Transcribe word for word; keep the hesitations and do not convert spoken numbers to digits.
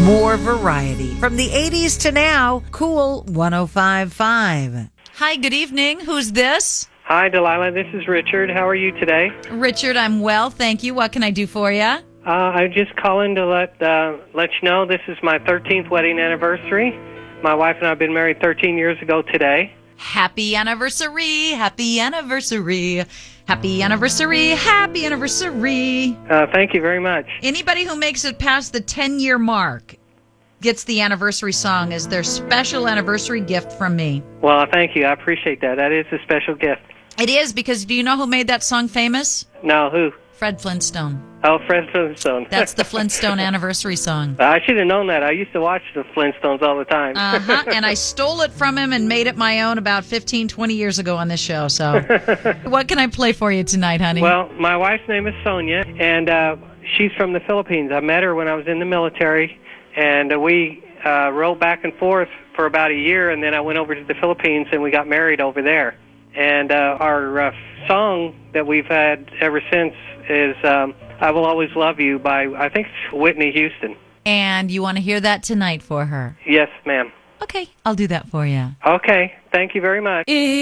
More variety. From the eighties to now, Cool one oh five point five. Hi, good evening. Who's this? Hi, Delilah. This is Richard. How are you today? Richard, I'm well, thank you. What can I do for you? Uh, I'm just calling to let uh, let you know this is my thirteenth wedding anniversary. My wife and I have been married thirteen years ago today. Happy anniversary, happy anniversary, happy anniversary, happy anniversary. Uh, thank you very much. Anybody who makes it past the ten-year mark gets the anniversary song as their special anniversary gift from me. Well, thank you. I appreciate that. That is a special gift. It is, because do you know who made that song famous? No, who? Fred Flintstone. Oh, Fred Flintstone. That's the Flintstone anniversary song. I should have known that. I used to watch the Flintstones all the time. Uh-huh, and I stole it from him and made it my own about fifteen, twenty years ago on this show. So what can I play for you tonight, honey? Well, my wife's name is Sonia, and uh, she's from the Philippines. I met her when I was in the military, and uh, we uh, rode back and forth for about a year, and then I went over to the Philippines, and we got married over there. And uh, our uh, song that we've had ever since is um, I Will Always Love You by, I think, Whitney Houston. And you want to hear that tonight for her? Yes, ma'am. Okay, I'll do that for you. Okay, thank you very much.